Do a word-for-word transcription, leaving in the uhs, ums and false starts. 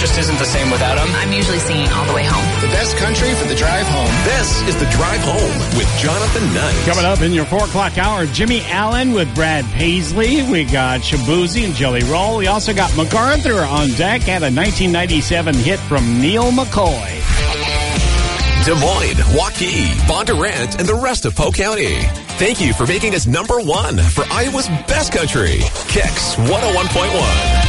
just isn't the same without them. I'm usually singing all the way home. The best country for the drive home. This is The Drive Home with Jonathan Knight. Coming up in your four o'clock hour, Jimmy Allen with Brad Paisley. We got Shabuzi and Jelly Roll. We also got MacArthur on deck. Had a nineteen ninety-seven hit from Neil McCoy. Des Moines, Waukee, Bondurant, and the rest of Polk County. Thank you for making us number one for Iowa's best country. Kicks one oh one point one.